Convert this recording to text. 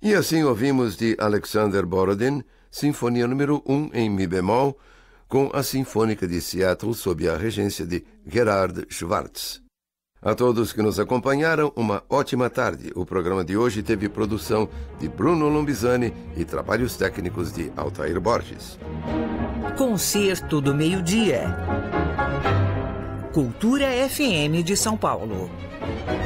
E assim ouvimos de Alexander Borodin, Sinfonia número 1 em Mi bemol, com a Sinfônica de Seattle sob a regência de Gerhard Schwartz. A todos que nos acompanharam, uma ótima tarde. O programa de hoje teve produção de Bruno Lombizani e trabalhos técnicos de Altair Borges. Concerto do Meio-Dia. Cultura FM de São Paulo.